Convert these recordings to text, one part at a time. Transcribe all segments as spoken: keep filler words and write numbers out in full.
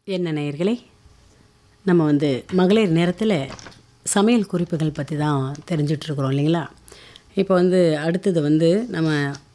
என்ன நேயர்களே, நம்ம வந்து மகளிர் நேரத்தில் சமையல் குறிப்புகள் பற்றி தான் தெரிஞ்சிட்ருக்குறோம் இல்லைங்களா? இப்போ வந்து அடுத்தது வந்து நம்ம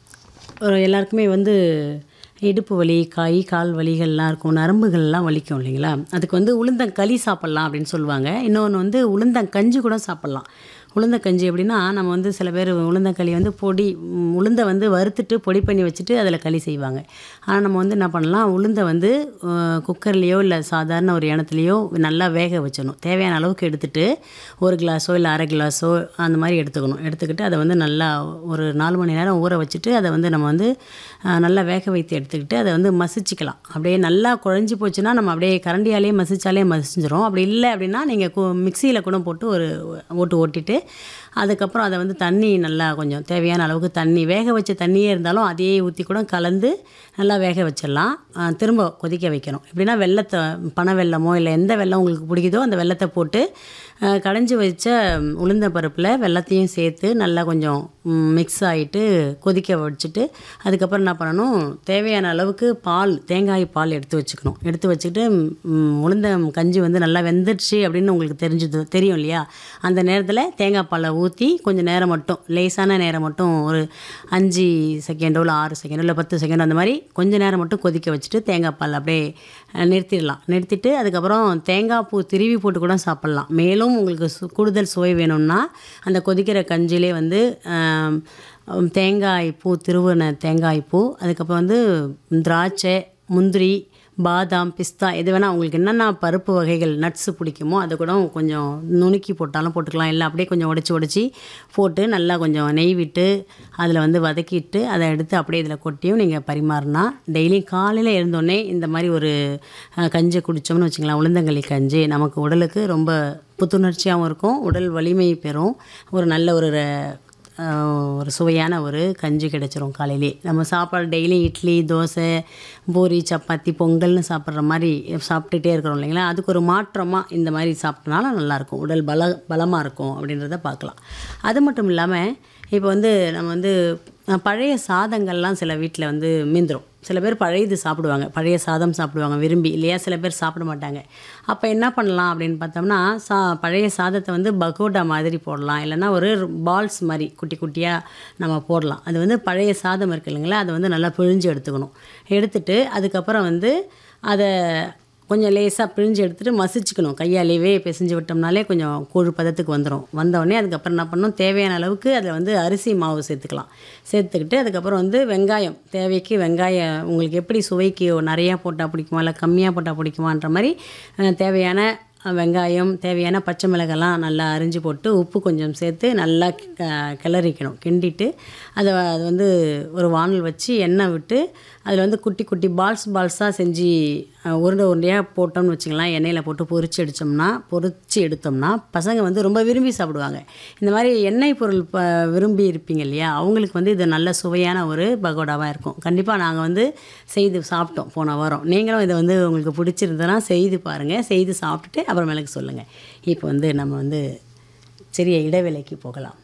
ஒரு எல்லாருக்குமே வந்து இடுப்பு வலி, கை, கால் வலிகள்லாம் இருக்கும். நரம்புகள்லாம் வலிக்கும் இல்லைங்களா? அதுக்கு வந்து உளுந்தங்களி சாப்பிட்லாம் அப்படின்னு சொல்லுவாங்க. இன்னொன்று வந்து உளுந்தங்கஞ்சி கூட சாப்பிட்லாம். உளுந்தங்கஞ்சி எப்படின்னா, நம்ம வந்து சில பேர் உளுந்தங்களி வந்து பொடி ம், உளுந்தை வந்து வறுத்துட்டு பொடி பண்ணி வச்சுட்டு அதில் களி செய்வாங்க. ஆனால் நம்ம வந்து என்ன பண்ணலாம், உளுந்தை வந்து அஹ், குக்கர்லேயோ இல்லை சாதாரண ஒரு எண்ணத்துலேயோ நல்லா வேக வச்சிடணும். தேவையான அளவுக்கு எடுத்துட்டு ஒரு கிளாஸோ இல்லை அரை கிளாஸோ அந்த மாதிரி எடுத்துக்கணும். எடுத்துக்கிட்டு அதை வந்து நல்லா ஒரு நாலு மணி நேரம் ஊற வச்சுட்டு அதை வந்து நம்ம வந்து அஹ், நல்லா வேக வைத்து எடுத்துக்கிட்டு அதை வந்து மசிச்சுக்கலாம். அப்படியே நல்லா குழஞ்சி போச்சுன்னா நம்ம அப்படியே கரண்டியாலே மசிச்சாலே மசிஞ்சிரும். அப்படி இல்லை அப்படின்னா நீங்கள் மிக்சியில் கூட போட்டு ஒரு ஓட்டு ஓட்டிட்டு அதுக்கப்புறம் அதை வந்து தண்ணி நல்லா கொஞ்சம் தேவையான அளவுக்கு தண்ணி வேக வச்ச தண்ணியே இருந்தாலும் அதையே ஊற்றி கூட கலந்து நல்லா வேக வச்சிடலாம். அஹ், திரும்ப கொதிக்க வைக்கணும். எப்படின்னா வெல்லத்தை பனை வெல்லமோ இல்லை எந்த வெல்லம் உங்களுக்கு பிடிக்குதோ அந்த வெல்லத்தை போட்டு அஹ், கடைஞ்சி வச்ச உளுந்த பருப்பில் வெல்லத்தையும் சேர்த்து நல்லா கொஞ்சம் மிக்ஸ் ஆகிட்டு கொதிக்க வச்சுட்டு அதுக்கப்புறம் என்ன பண்ணணும், தேவையான அளவுக்கு பால் தேங்காய் பால் எடுத்து வச்சுக்கணும். எடுத்து வச்சுக்கிட்டு ம், உளுந்த கஞ்சி வந்து நல்லா வெந்துடுச்சு அப்படின்னு உங்களுக்கு தெரிஞ்சது தெரியும் இல்லையா? அந்த நேரத்தில் தேங்காய் பாலை ஊற்றி கொஞ்சம் நேரம் மட்டும் லேசான நேரம் மட்டும் ஒரு அஞ்சு செகண்டோ இல்லை ஆறு செகண்டோ இல்லை பத்து செகண்டோ அந்த மாதிரி கொஞ்சம் நேரம் மட்டும் கொதிக்க வச்சுட்டு தேங்காய் பால் அப்படியே அஹ், நிறுத்திடலாம். நிறுத்திட்டு அதுக்கப்புறம் தேங்காய் பூ திருவி போட்டு கூட சாப்பிட்லாம். மேலும் உங்களுக்கு சு கூடுதல் சுவை வேணும்னா அந்த கொதிக்கிற கஞ்சிலே வந்து ஆம், தேங்காய் பூ திருவின தேங்காய் பூ, அதுக்கப்புறம் வந்து திராட்சை, முந்திரி, பாதாம், பிஸ்தா எது வேணால் உங்களுக்கு என்னென்ன பருப்பு வகைகள் நட்ஸு பிடிக்குமோ அதை கூட கொஞ்சம் நுணுக்கி போட்டாலும் போட்டுக்கலாம். இல்லை அப்படியே கொஞ்சம் உடச்சி உடச்சி போட்டு நல்லா கொஞ்சம் நெய் விட்டு அதில் வந்து வதக்கிட்டு அதை எடுத்து அப்படியே இதில் கொட்டியும் நீங்கள் பரிமாறினா டெய்லியும் காலையில் எழுந்தோடனே இந்த மாதிரி ஒரு அஹ், கஞ்சி குடித்தோம்னு வச்சுக்கலாம். உளுந்தங்களி கஞ்சி நமக்கு உடலுக்கு ரொம்ப புத்துணர்ச்சியாகவும் இருக்கும், உடல் வலிமை பெறும். ஒரு நல்ல ஒரு ர- ஆஹ் ஒரு சுவையான ஒரு கஞ்சி கிடைச்சிரும் காலையிலே. நம்ம சாப்பாடு டெய்லி இட்லி, தோசை, பூரி, சப்பாத்தி, பொங்கல்னு சாப்பிட்ற மாதிரி சாப்பிட்டுட்டே இருக்கிறோம் இல்லைங்களா? அதுக்கு ஒரு மாற்றமாக இந்த மாதிரி சாப்பிட்டனால நல்லாயிருக்கும், உடல் பல பலமாக இருக்கும் அப்படின்றத பார்க்கலாம். அது மட்டும் இல்லாமல் இப்போ வந்து நம்ம வந்து அஹ், பழைய சாதங்கள்லாம் சில வீட்டில் வந்து மீந்துரும். சில பேர் பழையது சாப்பிடுவாங்க, பழைய சாதம் சாப்பிடுவாங்க விரும்பி இல்லையா? சில பேர் சாப்பிட மாட்டாங்க. அப்போ என்ன பண்ணலாம் அப்படின்னு பார்த்தோம்னா, சா பழைய சாதத்தை வந்து பகோடா மாதிரி போடலாம். இல்லைன்னா ஒரு பால்ஸ் மாதிரி குட்டி குட்டியாக நம்ம போடலாம். அது வந்து பழைய சாதம் இருக்கு இல்லைங்களா, அதை வந்து நல்லா பிழிஞ்சு எடுத்துக்கணும். எடுத்துட்டு அதுக்கப்புறம் வந்து அதை கொஞ்சம் லேசாக பிழிஞ்சு எடுத்துகிட்டு மசிச்சுக்கணும். கையாலேயே பிசைஞ்சு விட்டோம்னாலே கொஞ்சம் கூழ் பதத்துக்கு வந்துடும். வந்தோடனே அதுக்கப்புறம் என்ன பண்ணணும், தேவையான அளவுக்கு அதில் வந்து அரிசி மாவு சேர்த்துக்கலாம். சேர்த்துக்கிட்டு அதுக்கப்புறம் வந்து வெங்காயம் தேவைக்கு வெங்காயம் உங்களுக்கு எப்படி சுவைக்கு நிறையா போட்டால் பிடிக்குமா இல்லை கம்மியாக போட்டால் பிடிக்குமான்ற மாதிரி அஹ், தேவையான அஹ், வெங்காயம் தேவையான பச்சை மிளகாலாம் நல்லா அரிஞ்சு போட்டு உப்பு கொஞ்சம் சேர்த்து நல்லா க- கிளறிக்கணும். கிண்டிட்டு அதை அது வந்து ஒரு வானல் வச்சு எண்ணெய் விட்டு அதில் வந்து குட்டி குட்டி பால்ஸ் பால்ஸாக செஞ்சு அஹ், உருண்டை உருண்டையாக போட்டோம்னு வச்சுக்கலாம். எண்ணெயில் போட்டு பொரிச்சு அடித்தோம்னா பொரிச்சு எடுத்தோம்னா பசங்க வந்து ரொம்ப விரும்பி சாப்பிடுவாங்க. இந்த மாதிரி எண்ணெய் பொருள் ப விரும்பி இருப்பீங்க இல்லையா, அவங்களுக்கு வந்து இது நல்ல சுவையான ஒரு பகோடாவாக இருக்கும். கண்டிப்பாக நாங்கள் வந்து செய்து சாப்பிட்டோம் போன வாரம். நீங்களும் இதை வந்து உங்களுக்கு பிடிச்சிருந்ததுன்னா செய்து பாருங்கள், செய்து சாப்பிட்டுட்டு அப்புறமேலுக்கு சொல்லுங்கள். இப்போ வந்து நம்ம வந்து சிறிய இடைவேளைக்கு போகலாம்.